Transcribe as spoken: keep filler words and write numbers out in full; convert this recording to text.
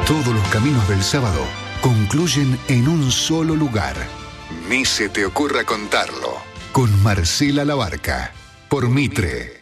Todos los caminos del sábado concluyen en un solo lugar. Ni se te ocurra contarlo. Con Marcela Labarca, por Mitre.